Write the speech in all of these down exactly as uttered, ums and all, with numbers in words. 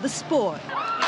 a sport.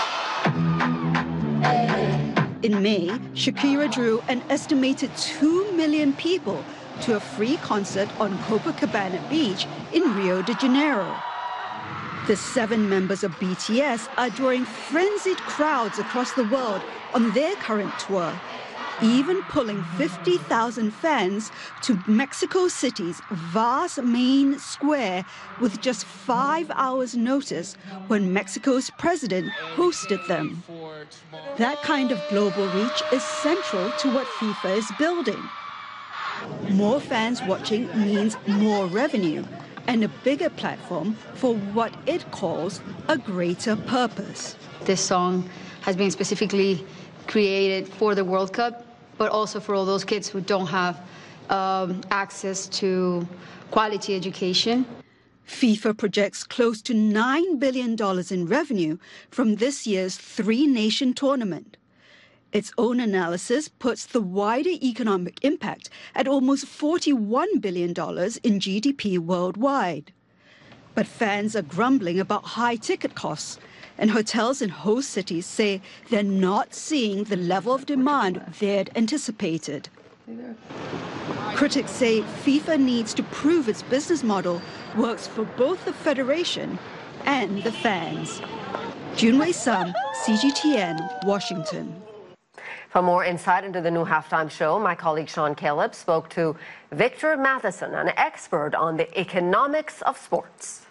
In May, Shakira drew an estimated two million people to a free concert on Copacabana Beach in Rio de Janeiro. The seven members of B T S are drawing frenzied crowds across the world on their current tour, even pulling fifty thousand fans to Mexico City's vast main square with just five hours' notice when Mexico's president hosted them. That kind of global reach is central to what FIFA is building. More fans watching means more revenue and a bigger platform for what it calls a greater purpose. This song has been specifically created for the World Cup, but also for all those kids who don't have um, access to quality education. FIFA projects close to nine billion dollars in revenue from this year's three-nation tournament. Its own analysis puts the wider economic impact at almost forty-one billion dollars in G D P worldwide. But fans are grumbling about high ticket costs, and hotels in host cities say they're not seeing the level of demand they'd anticipated. Critics say FIFA needs to prove its business model works for both the federation and the fans. Junwei Sun, C G T N, Washington. For more insight into the new halftime show, my colleague Sean Caleb spoke to Victor Matheson, an expert on the economics of sports.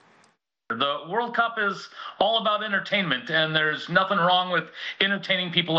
The World Cup is all about entertainment, and there's nothing wrong with entertaining people